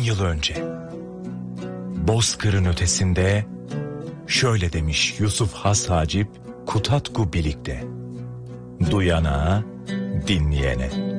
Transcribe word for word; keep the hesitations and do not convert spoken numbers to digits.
yıl önce. Bozkır'ın ötesinde şöyle demiş Yusuf Has Hacip Kutatku Bilik'te. Duyana, dinleyene.